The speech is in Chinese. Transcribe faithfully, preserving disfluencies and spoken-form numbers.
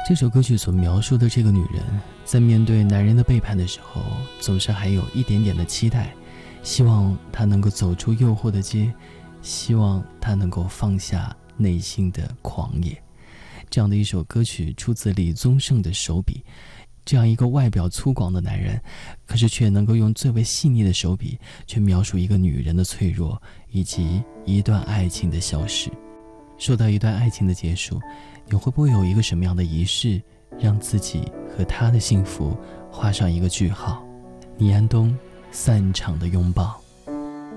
这首歌曲所描述的这个女人，在面对男人的背叛的时候，总是还有一点点的期待，希望他能够走出诱惑的街，希望他能够放下内心的狂野。这样的一首歌曲出自李宗盛的手笔，这样一个外表粗犷的男人，可是却能够用最为细腻的手笔去描述一个女人的脆弱，以及一段爱情的消逝。说到一段爱情的结束，你会不会有一个什么样的仪式，让自己和他的幸福画上一个句号？倪安东散场的拥抱。